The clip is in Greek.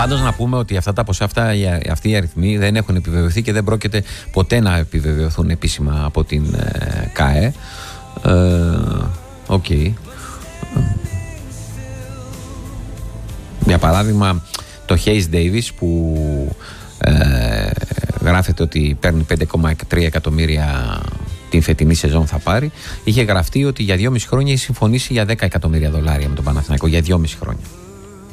Πάντως να πούμε ότι αυτά τα ποσά, αυτοί οι αριθμοί δεν έχουν επιβεβαιωθεί και δεν πρόκειται ποτέ να επιβεβαιωθούν επίσημα από την ΚΑΕ. Okay. Για παράδειγμα, το Hayes Davis που γράφεται ότι παίρνει 5,3 εκατομμύρια την φετινή σεζόν θα πάρει, είχε γραφτεί ότι για 2,5 χρόνια έχει συμφωνήσει για $10 εκατομμύρια με τον Παναθηναϊκό, για 2,5 χρόνια.